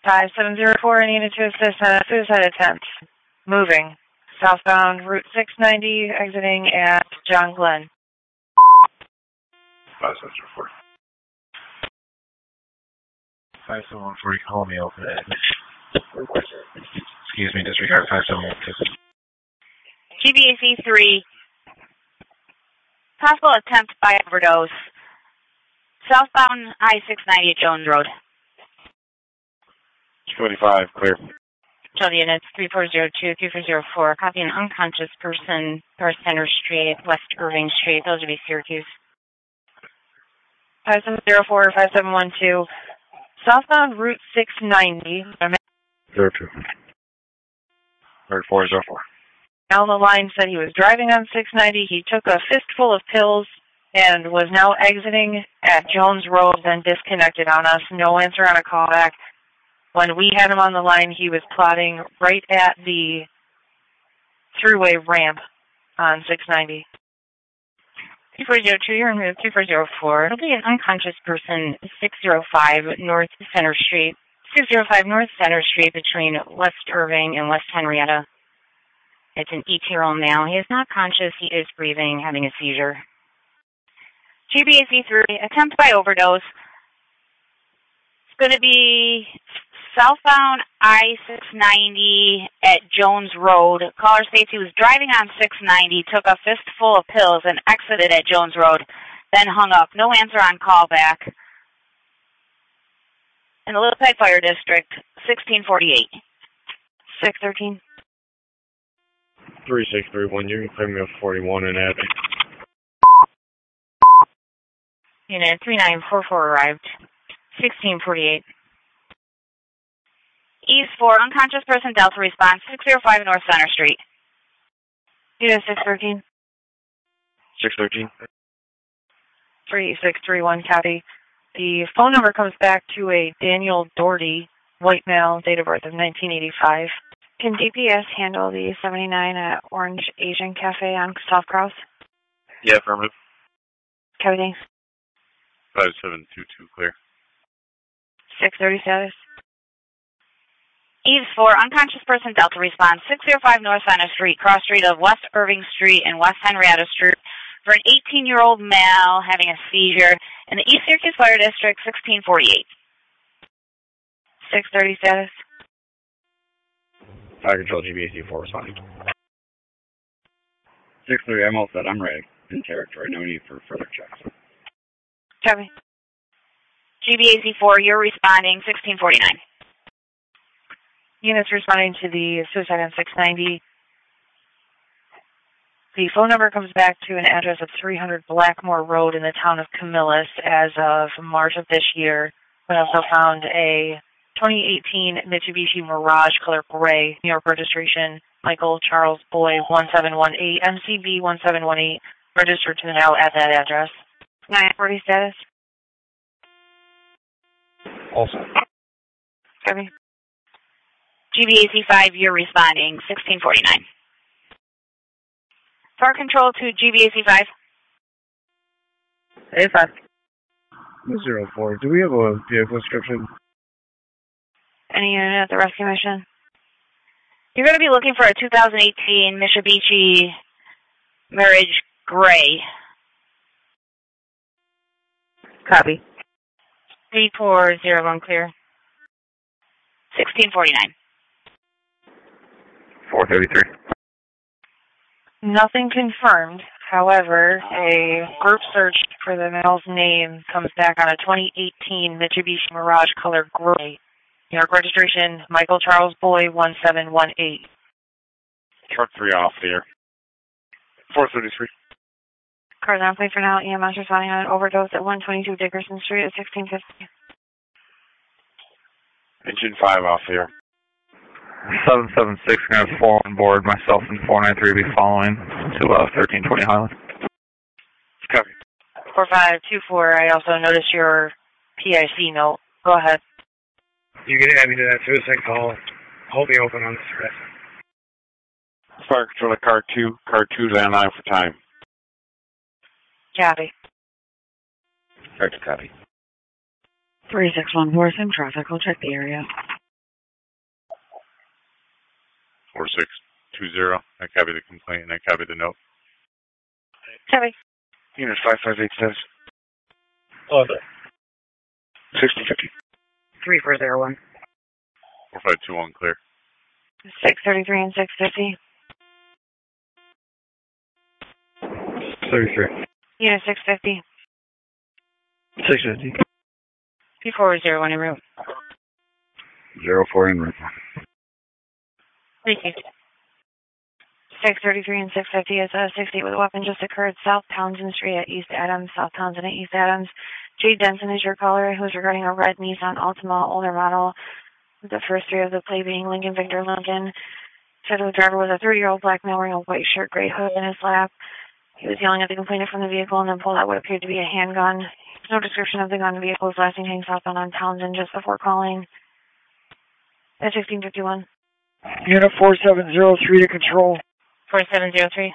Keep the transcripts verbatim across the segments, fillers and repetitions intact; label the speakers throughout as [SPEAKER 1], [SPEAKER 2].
[SPEAKER 1] five seven zero four, I needed to assist on a suicide attempt. Moving. Southbound Route six ninety, exiting at John Glenn.
[SPEAKER 2] five seven zero four. five seven one four, you call me over there. Excuse me, disregard five seven one two.
[SPEAKER 3] G B A C three, possible attempt by overdose. Southbound I six ninety at Jones Road.
[SPEAKER 2] twenty-five, clear.
[SPEAKER 3] Control units three four zero two, three four zero four, copy an unconscious person, North Center Street, West Irving Street, those would be Syracuse.
[SPEAKER 1] five seven zero four, five seven one two, southbound Route six ninety.
[SPEAKER 2] zero two. Or four zero four.
[SPEAKER 1] Down the line said he was driving on six ninety. He took a fistful of pills and was now exiting at Jones Road, then disconnected on us. No answer on a callback. When we had him on the line, he was plotting right at the thruway ramp on six ninety.
[SPEAKER 3] two four zero two, you're in route two four zero four. It'll be an unconscious person, six zero five North Center Street. six zero five North Center Street between West Irving and West Henrietta. It's an eighteen-year-old male. He is not conscious. He is breathing, having a seizure. G B A C three, attempt by overdose. It's going to be southbound I six ninety at Jones Road. Caller states he was driving on six ninety, took a fistful of pills, and exited at Jones Road, then hung up. No answer on callback. In the Little Peg Fire District, sixteen forty-eight.
[SPEAKER 1] six thirteen.
[SPEAKER 2] three six three one, you can claim me a forty-one and add.
[SPEAKER 3] Unit three nine four four arrived. sixteen forty-eight. East four, unconscious person, Delta response, six zero five North Center Street.
[SPEAKER 1] Unit six thirteen.
[SPEAKER 2] six thirteen.
[SPEAKER 1] three six three one, copy. The phone number comes back to a Daniel Doherty, white male, date of birth of nineteen eighty-five. Can D P S handle the seventy-nine at Orange Asian Cafe on South Cross?
[SPEAKER 2] Yeah, affirmative.
[SPEAKER 1] Copy, thanks.
[SPEAKER 2] five seven two two, clear.
[SPEAKER 1] six thirty status.
[SPEAKER 3] East four, unconscious person, Delta response, six zero five North Center Street, cross street of West Irving Street and West Henrietta Street, for an eighteen-year-old male having a seizure in the East Syracuse Fire District, sixteen forty-eight.
[SPEAKER 1] six thirty status.
[SPEAKER 2] Fire Control G B A C four responding.
[SPEAKER 4] six three, I'm all set. I'm ready. In territory. No need for further checks.
[SPEAKER 1] Copy.
[SPEAKER 3] G B A C four, you're responding, sixteen forty-nine.
[SPEAKER 1] Units responding to the suicide on six ninety. The phone number comes back to an address of three hundred Blackmore Road in the town of Camillus as of March of this year. We also found a twenty eighteen Mitsubishi Mirage color gray, New York registration, Michael Charles Boy one seven one eight, M C B one seven one eight, registered to the mail at that address. nine forty status.
[SPEAKER 2] Also.
[SPEAKER 1] Copy.
[SPEAKER 3] G B A C five, you're responding, sixteen forty-nine. Fire Control to G B A C five.
[SPEAKER 1] A five.
[SPEAKER 2] zero four, do we have a vehicle description?
[SPEAKER 1] Any unit at the rescue mission?
[SPEAKER 3] You're going to be looking for a two thousand eighteen Mitsubishi Mirage Gray.
[SPEAKER 1] Copy.
[SPEAKER 3] three four zero one clear. sixteen forty-nine.
[SPEAKER 2] four thirty-three.
[SPEAKER 1] Nothing confirmed. However, a group search for the male's name comes back on a twenty eighteen Mitsubishi Mirage color gray. New York registration, Michael Charles Boy one seven one eight.
[SPEAKER 2] Truck three off here. four thirty-three.
[SPEAKER 1] Car's on plate for now. E M S responding on an overdose at one twenty-two Dickerson Street at sixteen fifty.
[SPEAKER 2] Engine five off here.
[SPEAKER 5] seven seven six, going to have four on board. Myself and four nine three will be following to uh, thirteen twenty Highland.
[SPEAKER 2] Copy.
[SPEAKER 1] four five two four, I also noticed your P I C note. Go ahead.
[SPEAKER 6] You can add me to that suicide call. Hold me open on this rest.
[SPEAKER 2] Fire Control at car two. Car two, land line for time.
[SPEAKER 1] Copy.
[SPEAKER 2] Correct, copy.
[SPEAKER 1] three six one four, same traffic. We'll check the area.
[SPEAKER 5] four six two zero. I copy the complaint and I copy the note.
[SPEAKER 1] Copy.
[SPEAKER 6] Unit five five eight says.
[SPEAKER 2] Oh, okay.
[SPEAKER 6] sixty fifty.
[SPEAKER 3] three four zero one.
[SPEAKER 5] four five two one clear.
[SPEAKER 1] six thirty-three and six fifty.
[SPEAKER 2] thirty-three.
[SPEAKER 1] Unit six fifty.
[SPEAKER 2] six fifty.
[SPEAKER 3] P four zero one en route.
[SPEAKER 4] Zero four en route.
[SPEAKER 3] Received.
[SPEAKER 1] six thirty-three and six fifty is a sixty with a weapon just occurred South Townsend Street at East Adams, South Townsend at East Adams. Jade Denson is your caller, who's regarding a red Nissan Altima, older model, with the first three of the plate being Lincoln Victor Lincoln. Said the driver was a thirty-year-old black male wearing a white shirt, gray hood in his lap. He was yelling at the complainant from the vehicle and then pulled out what appeared to be a handgun. There's no description of the gun. The vehicle was last seen heading southbound on Townsend just before calling. At sixteen fifty-one.
[SPEAKER 6] Unit four seven zero three to control.
[SPEAKER 3] four seven zero three.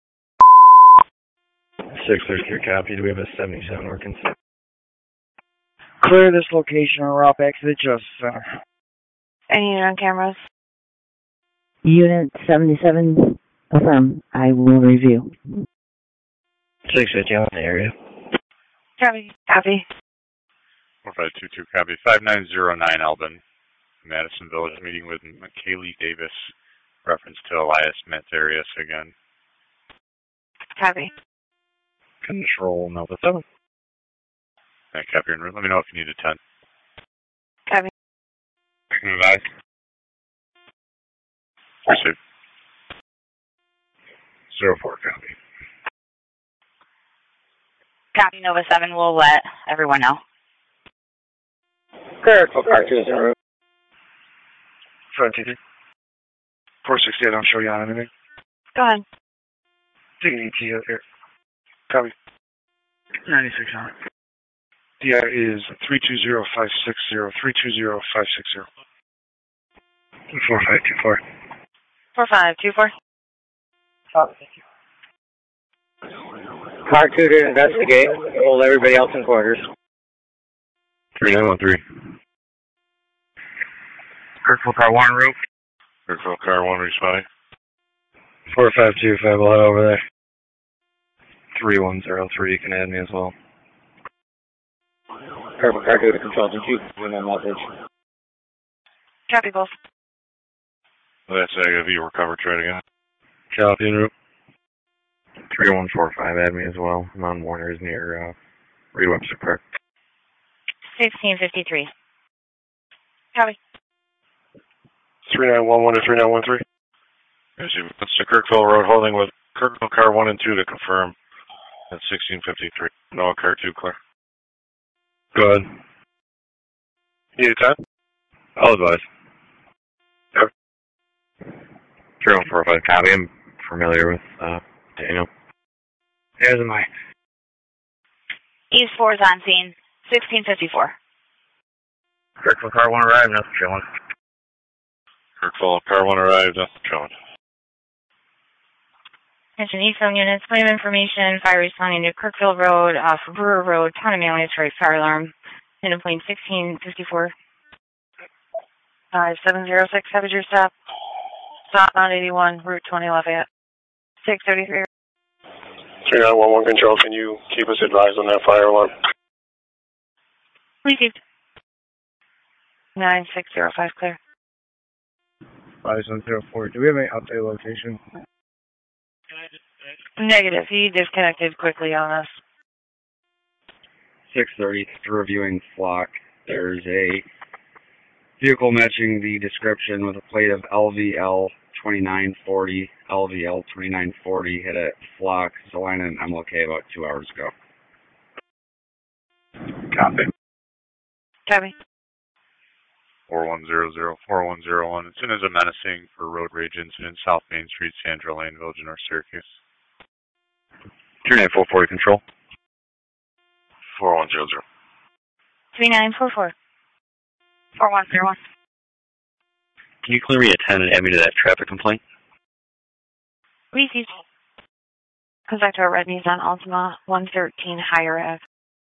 [SPEAKER 2] six thirty-three copy. Do we have a seventy-seven working?
[SPEAKER 6] Clear this location or route back to the Justice Center.
[SPEAKER 1] Any unit on cameras?
[SPEAKER 7] Unit seventy-seven, affirm. I will review.
[SPEAKER 2] six fifty on the area.
[SPEAKER 1] Copy. Copy.
[SPEAKER 5] four five two two copy. five nine zero nine Albin. Madison Village meeting with Kaylee Davis. Reference to Elias Metarius again.
[SPEAKER 1] Copy.
[SPEAKER 2] Control Nova seven.
[SPEAKER 5] I copy and let me know if you need a ten.
[SPEAKER 1] Copy.
[SPEAKER 5] Advise. Received.
[SPEAKER 2] Zero four copy.
[SPEAKER 3] Copy Nova seven. We'll let everyone know.
[SPEAKER 6] Correct. twenty-three. four sixty-eight, don't show you on anything.
[SPEAKER 1] Go ahead.
[SPEAKER 6] Take an E T out here. Copy. ninety-six on it. D I is three two zero five six zero, three two zero five six zero. four five two four.
[SPEAKER 1] four five two four.
[SPEAKER 6] Oh, thank you.
[SPEAKER 8] Car two to investigate. Hold everybody else in quarters.
[SPEAKER 2] three nine one three.
[SPEAKER 6] Kirkville car one roof.
[SPEAKER 5] Kirkville car one responding.
[SPEAKER 2] four five two five, we'll head over there. three one zero three, you can add me as well.
[SPEAKER 8] Kirkville car two to control. Did you give me a message?
[SPEAKER 1] Copy both.
[SPEAKER 5] That's negative. You recovered. Try it again.
[SPEAKER 2] Copy en route. three one four five, add me as well. I'm on Warner's near uh, Reed Webster Park.
[SPEAKER 3] sixteen fifty-three.
[SPEAKER 1] Copy.
[SPEAKER 6] three nine one one to three nine one three.
[SPEAKER 2] Mister Kirkville Road holding with Kirkville car one and two to confirm. At sixteen fifty-three. No, car two clear. Go ahead.
[SPEAKER 6] Need a ten?
[SPEAKER 2] I'll advise.
[SPEAKER 6] Yep.
[SPEAKER 2] three one four five, copy. I'm familiar with uh, Daniel.
[SPEAKER 6] As am I.
[SPEAKER 3] East four is on scene. sixteen fifty-four.
[SPEAKER 2] Kirkville car one arrived, nothing chilling.
[SPEAKER 5] Kirkville car one arrived. Nothing chilling.
[SPEAKER 3] Attention East Zone units. Point of information. Fire responding to Kirkville Road off Brewer Road. Town of Mandatory fire alarm. Pin plane sixteen fifty-four.
[SPEAKER 1] Five seven zero six, have your stop. Southbound eighty-one, Route twenty Lafayette. six thirty-three.
[SPEAKER 6] three nine one one control, can you keep us advised on that fire alarm?
[SPEAKER 3] Received.
[SPEAKER 1] nine six zero five, clear.
[SPEAKER 6] five seven zero four, do we have any update location?
[SPEAKER 1] Negative, he disconnected quickly on us.
[SPEAKER 4] six thirty, reviewing flock. There's a vehicle matching the description with a plate of L V L twenty-nine forty, L V L twenty-nine forty, hit a flock, Salina and M L K about two hours ago.
[SPEAKER 6] Copy.
[SPEAKER 1] Copy.
[SPEAKER 5] four one zero zero, four one zero one. It's in as a menacing for road rage incident, South Main Street, Sandra Lane, Village of North Syracuse.
[SPEAKER 2] three nine four four, control.
[SPEAKER 5] four one zero zero.
[SPEAKER 3] three nine four four.
[SPEAKER 1] four one zero one.
[SPEAKER 2] Can you clear me a ten and add me to that traffic complaint?
[SPEAKER 3] Received.
[SPEAKER 1] Comes back to our red Nissan Altima, one thirteen Higher Ave.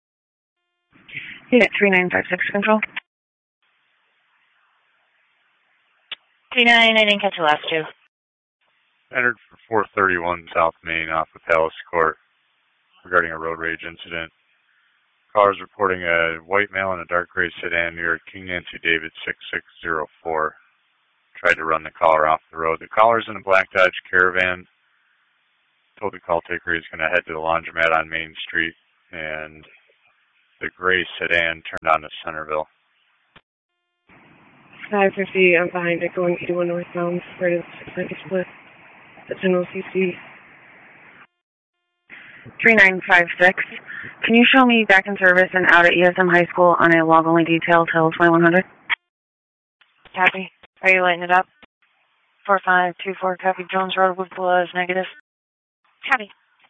[SPEAKER 1] Unit three nine five six, control.
[SPEAKER 3] three nine, I didn't catch the last two.
[SPEAKER 5] entered for four thirty-one South Main off of Palace Court regarding a road rage incident. Caller is reporting a white male in a dark gray sedan near King Nancy David six six zero four. Tried to run the caller off the road. The caller's in a black Dodge Caravan. Told the call taker he's going to head to the laundromat on Main Street, and the gray sedan turned onto Centerville.
[SPEAKER 9] five fifty, I'm behind it, going eighty-one northbound, right at the six ninety split. That's an O C C.
[SPEAKER 1] three nine five six. Can you show me back in service and out at E S M High School on a log-only detail till twenty-one hundred? Copy. Are you lighting it up? four five two four, copy. Jones Road, Whipple is negative. Copy.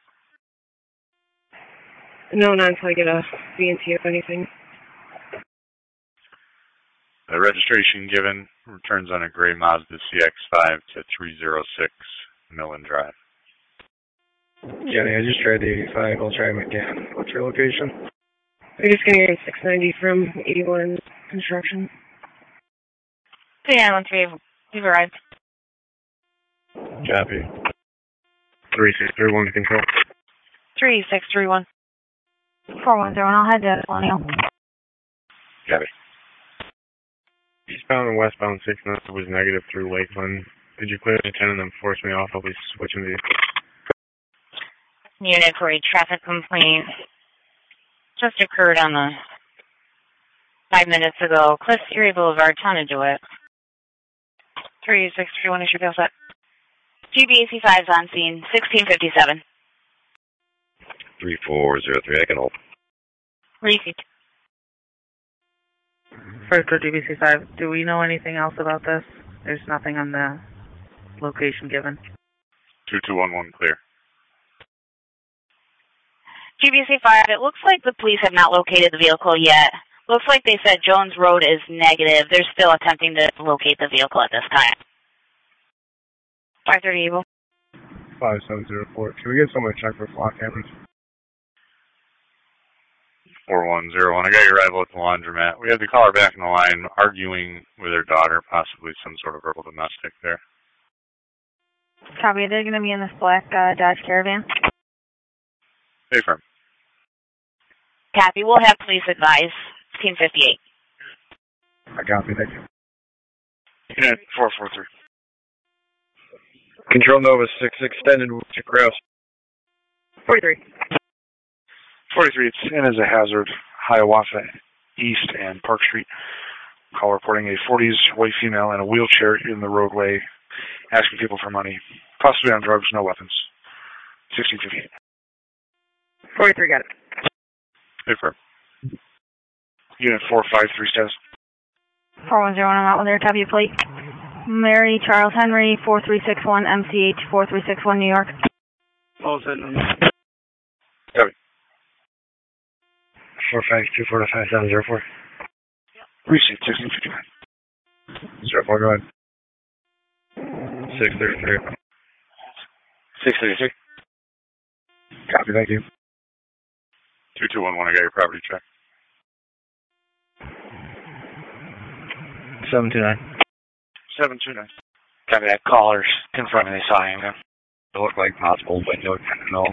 [SPEAKER 9] No, not until I get a B and T, if anything.
[SPEAKER 5] The registration given returns on a gray Mazda C X five to three oh six Millen Drive.
[SPEAKER 10] Jenny, I just tried the eighty-five. I'll try them again. What's your location?
[SPEAKER 9] We're just getting a six ninety from eighty-one construction.
[SPEAKER 3] three nine one three, you've arrived.
[SPEAKER 10] Copy. three six three one to control.
[SPEAKER 1] three six three one.
[SPEAKER 3] four one zero, and I'll head to Colonial.
[SPEAKER 5] Copy.
[SPEAKER 10] Eastbound and westbound six nine was negative through Lakeland. Did you clear the ten and then force me off? I'll be switching the
[SPEAKER 3] Unit for a traffic complaint just occurred on the five minutes ago. Cliff Erie Boulevard, Tana do it.
[SPEAKER 1] three six three one, issue bill set.
[SPEAKER 3] G B A C five is on scene, sixteen fifty-seven.
[SPEAKER 2] three four zero three, I can hold.
[SPEAKER 3] Received.
[SPEAKER 11] First to G B C five, do we know anything else about this? There's nothing on the location given.
[SPEAKER 5] two two one one clear.
[SPEAKER 3] G B C five, it looks like the police have not located the vehicle yet. Looks like they said Jones Road is negative. They're still attempting to locate the vehicle at this time.
[SPEAKER 1] five thirty Evil.
[SPEAKER 10] five seven zero four. Can we get someone to check for flock cameras?
[SPEAKER 5] four one zero one, I got your arrival at the laundromat. We have the caller back in the line arguing with her daughter, possibly some sort of verbal domestic there.
[SPEAKER 3] Copy, they're going to be in this black uh, Dodge Caravan.
[SPEAKER 5] Hey, firm.
[SPEAKER 3] Copy, we'll have police advise, sixteen fifty-eight.
[SPEAKER 10] I copy, thank you.
[SPEAKER 6] Unit four four three.
[SPEAKER 10] Control Nova six extended to Cross.
[SPEAKER 9] forty-three.
[SPEAKER 6] forty-three, it's in as a hazard, Hiawatha East and Park Street. Call reporting a forties white female in a wheelchair in the roadway, asking people for money, possibly on drugs, no weapons. sixteen fifty-eight.
[SPEAKER 9] forty-three, got it.
[SPEAKER 5] Hey, firm.
[SPEAKER 6] Unit four five three status.
[SPEAKER 3] four one zero one, I'm out with their W plate. Mary Charles Henry, four three six one, M C H, four three six one, New York.
[SPEAKER 10] All set.
[SPEAKER 6] Copy.
[SPEAKER 10] four five two four five seven zero four.
[SPEAKER 6] Receipt sixteen fifty-nine.
[SPEAKER 10] Zero four, go ahead. six thirty-three.
[SPEAKER 6] six thirty-three.
[SPEAKER 10] Copy, thank you.
[SPEAKER 5] two two one one, I got your property check.
[SPEAKER 10] seven two nine.
[SPEAKER 6] seven two nine. Copy that. Callers confirming they saw him.
[SPEAKER 4] It looked like possible, but no, no.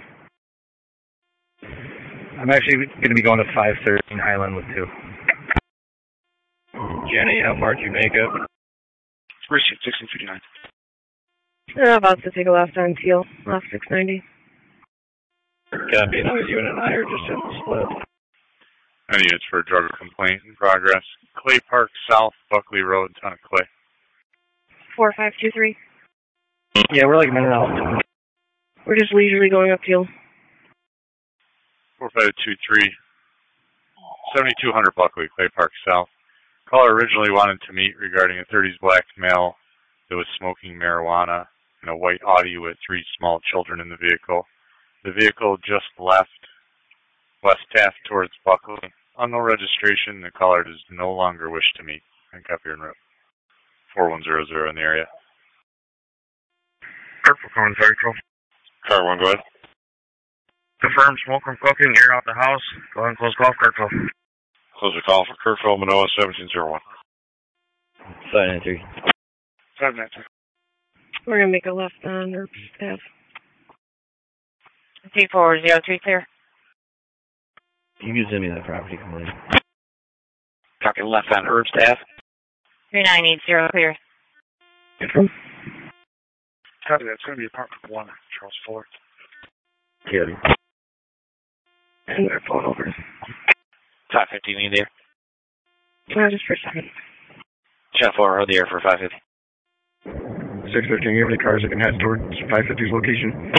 [SPEAKER 10] I'm actually going to be going to five thirteen Highland with two. Jenny, how far do you make it?
[SPEAKER 6] Receipt sixteen fifty-nine.
[SPEAKER 9] Uh, about to take a left on Teal, off six ninety.
[SPEAKER 10] Copy, that was you and I are just in the split.
[SPEAKER 5] Any units for a drug complaint in progress. Clay Park South, Buckley Road, Ton of Clay.
[SPEAKER 9] four five two three.
[SPEAKER 10] Yeah, we're like a minute out.
[SPEAKER 9] We're just leisurely going up Teal.
[SPEAKER 5] four five two three, seventy-two hundred Buckley, Clay Park South. Caller originally wanted to meet regarding a thirties black male that was smoking marijuana in a white Audi with three small children in the vehicle. The vehicle just left West Taft towards Buckley. On no registration, the caller does no longer wish to meet. And copy en route. four one zero zero in the area.
[SPEAKER 10] Purple Corn Circle.
[SPEAKER 2] Car one, go ahead.
[SPEAKER 10] Confirm smoke from cooking, air out the house. Go ahead and close call, Kirkville.
[SPEAKER 2] Close the call for Kirkville, Manoa, seventeen zero one.
[SPEAKER 8] Five nine three.
[SPEAKER 6] Five nine three.
[SPEAKER 9] We're going to make a left on Herbst Ave.
[SPEAKER 3] two four zero three clear.
[SPEAKER 12] You can send me that property complaint.
[SPEAKER 8] Copy left on Herbst Ave.
[SPEAKER 3] three nine eight zero clear.
[SPEAKER 6] Confirm. Copy that. It's going to be apartment one, Charles Fuller.
[SPEAKER 12] Copy.
[SPEAKER 6] And they're pulling over.
[SPEAKER 8] five fifty, need there.
[SPEAKER 9] Uh, just for a second.
[SPEAKER 8] Channel four, hold the air for five fifty.
[SPEAKER 6] six thirteen, you have any cars that can head towards five fifty's location?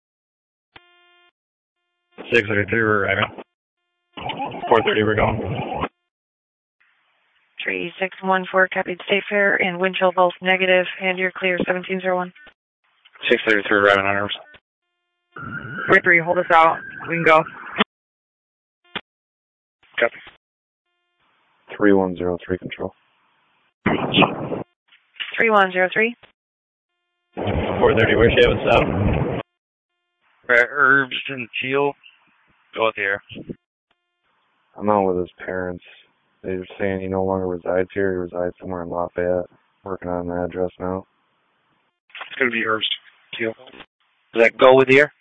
[SPEAKER 12] six thirty-three, we're arriving. four thirty, we're going.
[SPEAKER 1] three six one four, copied State Fair and Winchell both negative, and you're clear, seventeen oh one.
[SPEAKER 8] six thirty-three, arriving on Herbst.
[SPEAKER 11] four three, hold us out. We can go.
[SPEAKER 6] Copy.
[SPEAKER 2] three one zero three, control.
[SPEAKER 1] three one zero three.
[SPEAKER 12] four thirty, where's she having stop?
[SPEAKER 4] We're at Herbst and Teal. Go with the air.
[SPEAKER 2] I'm out with his parents. They're saying he no longer resides here. He resides somewhere in Lafayette. Working on the address now.
[SPEAKER 6] It's going to be Herbst. Teal.
[SPEAKER 8] Does that go with the air?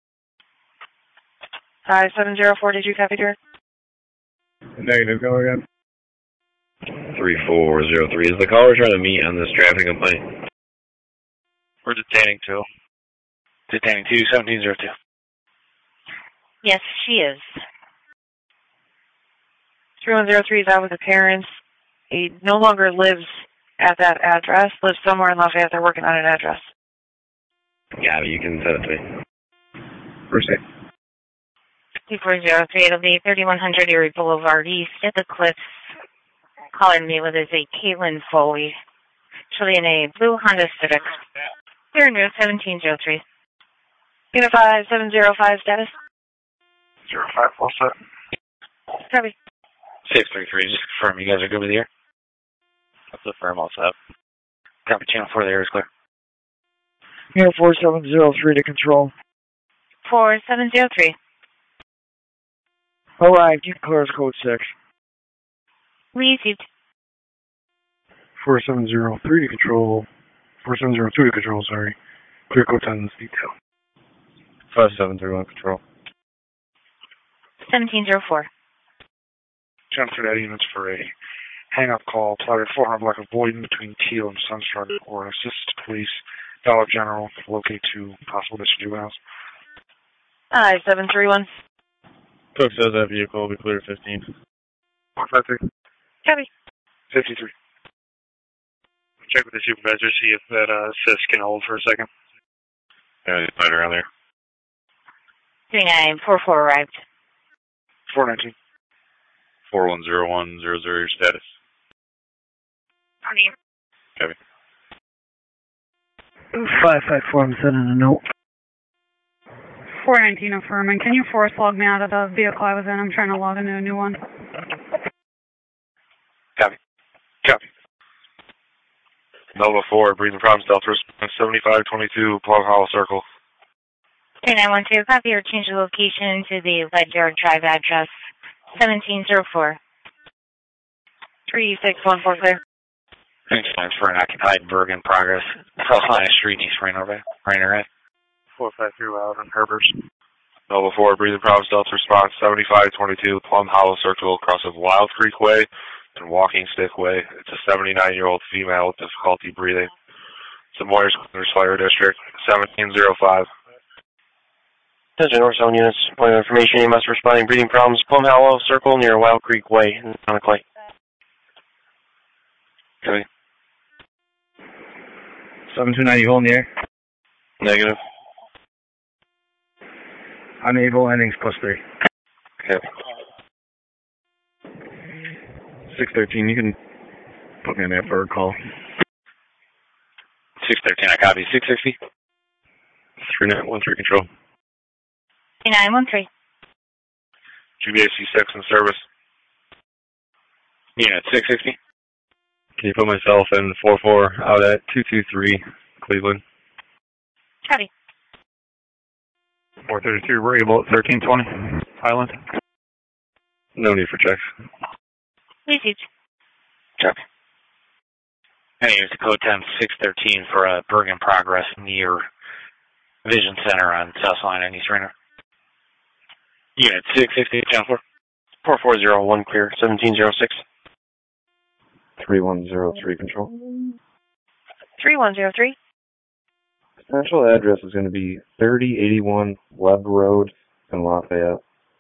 [SPEAKER 1] five seven zero four, did you copy, Derek?
[SPEAKER 10] Negative, go again.
[SPEAKER 12] three four zero three. Is the caller trying to meet on this traffic complaint?
[SPEAKER 4] We're detaining two.
[SPEAKER 8] Detaining two, seventeen zero two.
[SPEAKER 3] Yes, she is.
[SPEAKER 1] three one zero three is out with the parents. He no longer lives at that address, lives somewhere in Lafayette. They're working on an address.
[SPEAKER 12] Yeah, but you can send it to me.
[SPEAKER 6] First aid.
[SPEAKER 3] two four zero three, it'll be thirty-one hundred Erie Boulevard East at the Cliffs. Calling me with is a Caitlin Foley. She'll be in a blue Honda Civic. Here in route seventeen oh three.
[SPEAKER 1] Unit five seven zero five, status.
[SPEAKER 6] Zero five, all set.
[SPEAKER 1] Copy.
[SPEAKER 8] six three three, just confirm you guys are good with the air. That's the firm, all set. Copy, channel four, the air is clear.
[SPEAKER 6] Unit four seven zero three to control.
[SPEAKER 3] four seven zero three.
[SPEAKER 6] Arrived, you can clear as code six.
[SPEAKER 3] Received.
[SPEAKER 6] four seven zero three to control. four seven zero two to control, sorry. Clear code ten detail.
[SPEAKER 2] five seven three one, control.
[SPEAKER 3] seventeen oh four.
[SPEAKER 6] Channel for that units for a hang-up call. Plotted four hundred block of Boyden between Teal and Sunstruck, or assist police, Dollar General, to locate two possible missing juveniles.
[SPEAKER 1] five seven three one.
[SPEAKER 10] Cook says that vehicle will be clear fifteen.
[SPEAKER 6] five three.
[SPEAKER 1] Copy.
[SPEAKER 6] fifty-three. Check with the supervisor, see if that uh, assist can hold for a second.
[SPEAKER 2] Yeah, he's right around there.
[SPEAKER 3] three nine four four arrived.
[SPEAKER 6] four nineteen.
[SPEAKER 5] four one zero one zero zero, your status.
[SPEAKER 3] Honey.
[SPEAKER 5] Copy.
[SPEAKER 6] five five four, I'm sending a note.
[SPEAKER 13] four nineteen affirming. Can you force log me out of the vehicle I was in? I'm trying to log into a new one.
[SPEAKER 8] Copy.
[SPEAKER 2] Copy. Nova four, breathing problems, Delta response seventy-five twenty-two, Plum Hollow Circle.
[SPEAKER 3] three nine one two, copy or change the location to the Ledyard Drive address, seventeen oh four.
[SPEAKER 1] three six one four, clear.
[SPEAKER 8] Thanks, thanks for an occupied Berg in progress. Southline Street, East Rainer, Rainer, right?
[SPEAKER 6] four five three out on Herbers.
[SPEAKER 2] Nova four, breathing problems, Delta response seventy-five twenty-two, Plum Hollow Circle, crosses Wild Creek Way and Walking Stick Way. It's a seventy-nine-year-old female with difficulty breathing. It's the Moyers Corners Fire District, seventeen oh five.
[SPEAKER 8] Attention, North Zone units. Point of information, E M S responding, breathing problems, Plum Hollow Circle near Wild Creek Way in Sonic Clay. Okay.
[SPEAKER 12] seven two nine, you hold in the air?
[SPEAKER 8] Negative.
[SPEAKER 12] Unable, endings plus three.
[SPEAKER 8] Okay.
[SPEAKER 12] six thirteen, you can put me on that for a call.
[SPEAKER 8] six thirteen, I copy. six sixty.
[SPEAKER 2] three nine one three, control.
[SPEAKER 3] three nine one three.
[SPEAKER 2] G B A C six in service.
[SPEAKER 8] Unit six sixty.
[SPEAKER 2] Can you put myself in four four out at two two three, Cleveland?
[SPEAKER 3] Copy.
[SPEAKER 12] four thirty-two, we're able at thirteen twenty, Highland.
[SPEAKER 2] No need for checks.
[SPEAKER 3] Received.
[SPEAKER 8] Copy.
[SPEAKER 14] Anyways, code ten six thirteen for a Bergen Progress near Vision Center on South Line and East Rainer.
[SPEAKER 8] Unit six sixty-eight, channel four. four four zero one, clear, seventeen zero six.
[SPEAKER 12] three one zero three, control.
[SPEAKER 1] three one zero three.
[SPEAKER 12] Potential address is going to be thirty eighty-one Webb Road in Lafayette.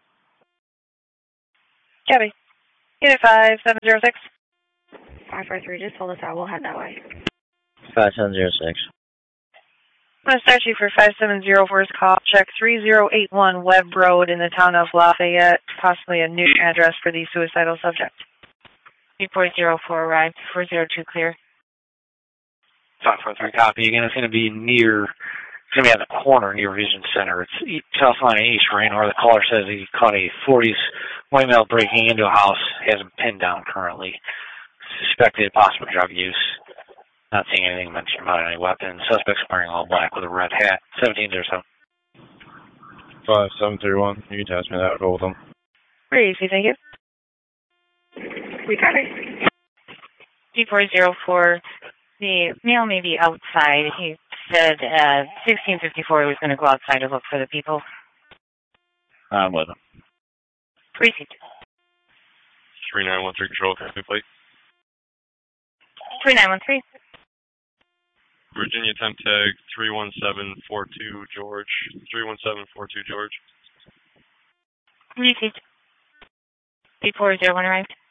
[SPEAKER 1] Copy. Unit five seven zero six.
[SPEAKER 15] five four three, just hold us out. We'll head that way.
[SPEAKER 16] five seven zero six.
[SPEAKER 1] I'm going to start you for five seven zero for his call. Check three zero eight one Webb Road in the town of Lafayette, possibly a new address for the suicidal subject.
[SPEAKER 3] three four zero four arrived. four zero two clear.
[SPEAKER 14] five four three copy. Again, it's going to be near, it's going to be at the corner near Vision Center. It's South Line and East Rainer. The caller says he caught a forties white male breaking into a house. He has him pinned down currently. Suspected possible drug use. Not seeing anything mentioned about any weapons. Suspect's wearing all black with a red hat. seventeen zero seven.
[SPEAKER 10] five seven three one. You can test me that. I'll go with them.
[SPEAKER 1] Very easy, thank you.
[SPEAKER 15] We got it.
[SPEAKER 3] three four zero four. The male may be outside. He said uh, sixteen fifty-four he was going to go outside to look for the people.
[SPEAKER 14] I'm with him.
[SPEAKER 3] Precinct.
[SPEAKER 2] three nine one three, control, copy plate.
[SPEAKER 3] three nine one three.
[SPEAKER 2] Virginia temp tag three one seven four two George. three one seven four two George.
[SPEAKER 3] Received. three four zero one arrived.